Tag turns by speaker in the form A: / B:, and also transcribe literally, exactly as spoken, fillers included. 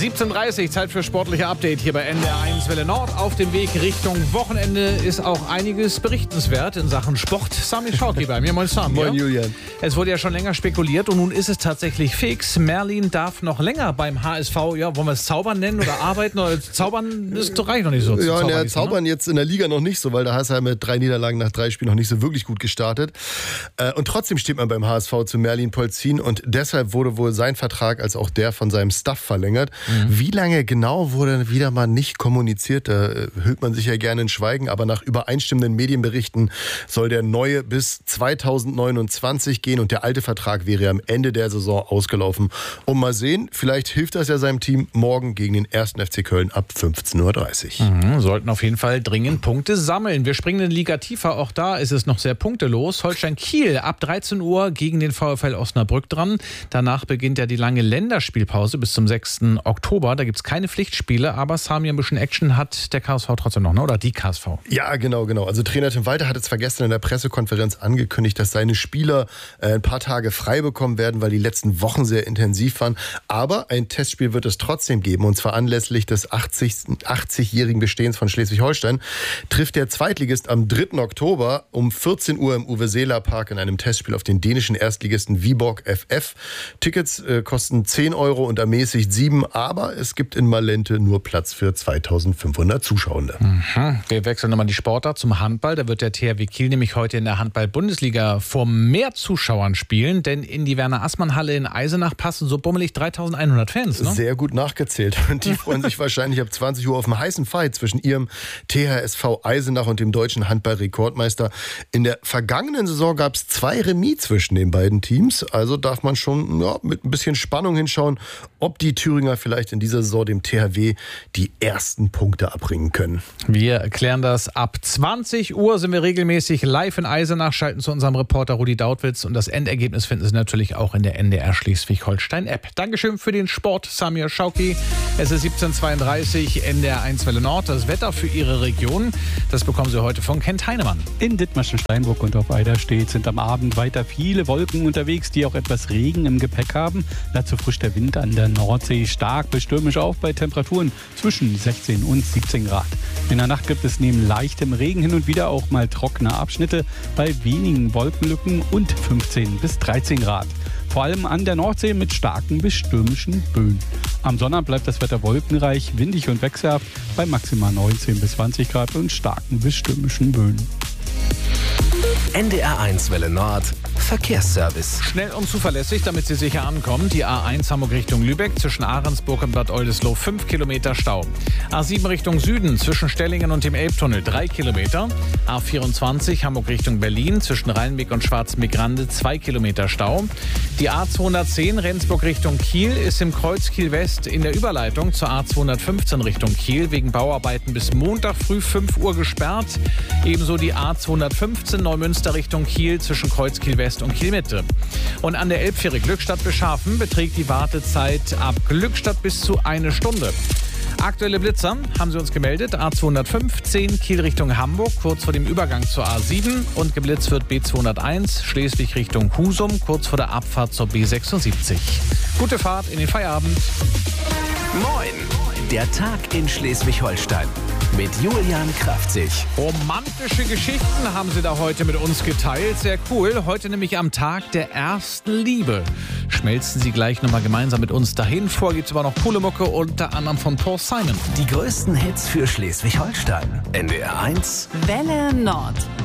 A: siebzehn Uhr dreißig, Zeit für sportliche Update hier bei N D R eins Welle Nord. Auf dem Weg Richtung Wochenende ist auch einiges berichtenswert in Sachen Sport. Sami Schauki bei mir. Moin Sami.
B: Moin Julian.
A: Es wurde ja schon länger spekuliert und nun ist es tatsächlich fix. Merlin darf noch länger beim H S V, ja, wollen wir es zaubern nennen oder arbeiten? Oder zaubern ist doch reicht noch nicht so.
B: Ja,
A: zaubern,
B: ne,
A: nicht,
B: zaubern
A: ne?
B: jetzt in der Liga noch nicht so, weil da hast du ja mit drei Niederlagen nach drei Spielen noch nicht so wirklich gut gestartet. Und trotzdem steht man beim H S V zu Merlin Polzin und deshalb wurde wohl sein Vertrag als auch der von seinem Staff verlängert. Mhm. Wie lange genau wurde wieder mal nicht kommuniziert? Da hüllt man sich ja gerne in Schweigen, aber nach übereinstimmenden Medienberichten soll der neue bis zweitausendneunundzwanzig gehen und der alte Vertrag wäre am Ende der Saison ausgelaufen. Und mal sehen, vielleicht hilft das ja seinem Team morgen gegen den ersten F C Köln ab fünfzehn Uhr dreißig.
A: Mhm, sollten auf jeden Fall dringend Punkte sammeln. Wir springen in die Liga tiefer, auch da ist es noch sehr punktelos. Holstein Kiel ab dreizehn Uhr gegen den VfL Osnabrück dran. Danach beginnt ja die lange Länderspielpause bis zum sechsten Oktober. Da gibt es keine Pflichtspiele, aber Sami, ein bisschen Action hat der K S V trotzdem noch, ne? Oder die K S V?
B: Ja, genau, genau. Also Trainer Tim Walter hat jetzt zwar gestern in der Pressekonferenz angekündigt, dass seine Spieler äh, ein paar Tage frei bekommen werden, weil die letzten Wochen sehr intensiv waren. Aber ein Testspiel wird es trotzdem geben. Und zwar anlässlich des achtzig-jährigen Bestehens von Schleswig-Holstein trifft der Zweitligist am dritten Oktober um vierzehn Uhr im Uwe-Seeler-Park in einem Testspiel auf den dänischen Erstligisten Viborg F F. Tickets äh, kosten zehn Euro und ermäßigt sieben, aber es gibt in Malente nur Platz für zweitausendfünfhundert Zuschauende.
A: Mhm. Wir wechseln nochmal die Sportart zum Handball. Da wird der T H W Kiel nämlich heute in der Handball-Bundesliga vor mehr Zuschauern spielen, denn in die Werner-Assmann-Halle in Eisenach passen so bummelig dreitausendeinhundert Fans. Ne?
B: Sehr gut nachgezählt. Und die freuen sich wahrscheinlich ab zwanzig Uhr auf einen heißen Fight zwischen ihrem T H S V Eisenach und dem deutschen Handball-Rekordmeister. In der vergangenen Saison gab es zwei Remis zwischen den beiden Teams. Also darf man schon ja, mit ein bisschen Spannung hinschauen, ob die Thüringer vielleicht in dieser Saison dem T H W die ersten Punkte abbringen können.
A: Wir klären das. Ab zwanzig Uhr sind wir regelmäßig live in Eisenach, schalten zu unserem Reporter Rudi Dautwitz und das Endergebnis finden Sie natürlich auch in der N D R Schleswig-Holstein-App. Dankeschön für den Sport, Samir Schauki. Es ist siebzehn Uhr zweiunddreißig, N D R eins Welle Nord. Das Wetter für Ihre Region, das bekommen Sie heute von Kent Heinemann.
C: In Dithmarschen, Steinburg und auf Eiderstedt sind am Abend weiter viele Wolken unterwegs, die auch etwas Regen im Gepäck haben. Dazu frischt der Wind an der Nordsee stark bis stürmisch auf bei Temperaturen zwischen sechzehn und siebzehn Grad. In der Nacht gibt es neben leichtem Regen hin und wieder auch mal trockene Abschnitte bei wenigen Wolkenlücken und fünfzehn bis dreizehn Grad. Vor allem an der Nordsee mit starken bis stürmischen Böen. Am Sonnabend bleibt das Wetter wolkenreich, windig und wechselhaft bei maximal neunzehn bis zwanzig Grad und starken bis stürmischen Böen.
D: N D R eins Welle Nord Verkehrsservice.
A: Schnell und zuverlässig, damit Sie sicher ankommen. Die A eins Hamburg Richtung Lübeck zwischen Ahrensburg und Bad Oldesloe fünf Kilometer Stau. A sieben Richtung Süden zwischen Stellingen und dem Elbtunnel drei Kilometer. A vierundzwanzig Hamburg Richtung Berlin zwischen Rheinbeck und Schwarzmeer-Grande zwei Kilometer Stau. Die A zweihundertzehn Rendsburg Richtung Kiel ist im Kreuz Kiel West in der Überleitung zur A zweihundertfünfzehn Richtung Kiel wegen Bauarbeiten bis Montag früh fünf Uhr gesperrt. Ebenso die A zweihundertfünfzehn Neumünster Richtung Kiel zwischen Kreuz Kiel West und Kiel Mitte. Und an der Elbfähre Glückstadt-Beschafen beträgt die Wartezeit ab Glückstadt bis zu eine Stunde. Aktuelle Blitzer haben sie uns gemeldet. A zweihundertfünfzehn Kiel Richtung Hamburg, kurz vor dem Übergang zur A sieben. Und geblitzt wird B zweihunderteins Schleswig Richtung Husum, kurz vor der Abfahrt zur B sechsundsiebzig. Gute Fahrt in den Feierabend.
D: Moin! Der Tag in Schleswig-Holstein mit Julian Kraftzig.
A: Romantische Geschichten haben Sie da heute mit uns geteilt. Sehr cool. Heute nämlich am Tag der ersten Liebe. Schmelzen Sie gleich nochmal gemeinsam mit uns dahin. Vor gibt's aber noch coole Mucke, unter anderem von Paul Simon.
D: Die größten Hits für Schleswig-Holstein. N D R eins
E: Welle Nord.